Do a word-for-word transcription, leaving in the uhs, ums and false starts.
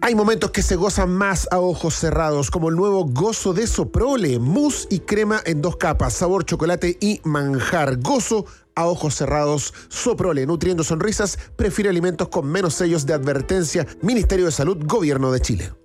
Hay momentos que se gozan más a ojos cerrados, como el nuevo Gozo de Soprole, mousse y crema en dos capas, sabor chocolate y manjar. Gozo a ojos cerrados, Soprole, nutriendo sonrisas, prefiere alimentos con menos sellos de advertencia. Ministerio de Salud, Gobierno de Chile.